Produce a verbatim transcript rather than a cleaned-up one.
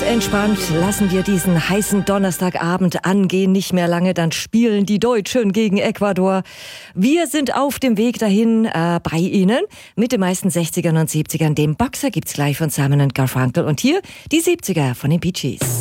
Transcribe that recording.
entspannt lassen wir diesen heißen Donnerstagabend angehen. Nicht mehr lange, dann spielen die Deutschen gegen Ecuador. Wir sind auf dem Weg dahin äh, bei Ihnen mit den meisten sechzigern und siebzigern. Den Boxer gibt's gleich von Simon and Garfunkel und hier die siebziger von den Bee Gees.